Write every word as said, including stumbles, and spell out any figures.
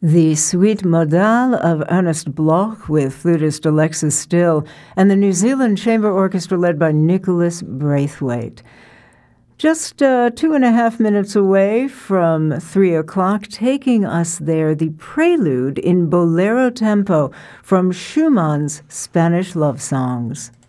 The Suite Modale of Ernest Bloch with flutist Alexis Still and the New Zealand Chamber Orchestra led by Nicholas Braithwaite. Just uh, two and a half minutes away from three o'clock, taking us there, the prelude in bolero tempo from Schumann's Spanish love songs.